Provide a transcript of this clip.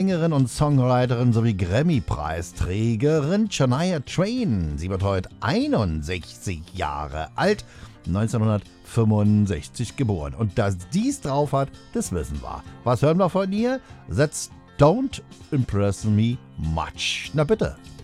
Sängerin und Songwriterin sowie Grammy-Preisträgerin Shania Twain. Sie wird heute 61 Jahre alt, 1965 geboren. Und dass dies drauf hat, das wissen wir. Was hören wir von ihr? That's Don't Impress Me Much. Na bitte.